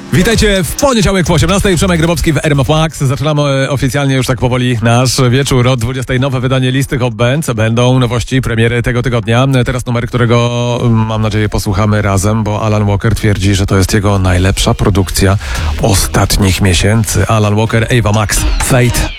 Witajcie w poniedziałek po 18:00. Przemek Grybowski w RMF Max. Zaczynamy oficjalnie już tak powoli nasz wieczór. Od 20:00 nowe wydanie listy Hot Bands. Będą nowości, premiery tego tygodnia. Teraz numer, którego mam nadzieję posłuchamy razem, bo Alan Walker twierdzi, że to jest jego najlepsza produkcja ostatnich miesięcy. Alan Walker, Ava Max, Fate.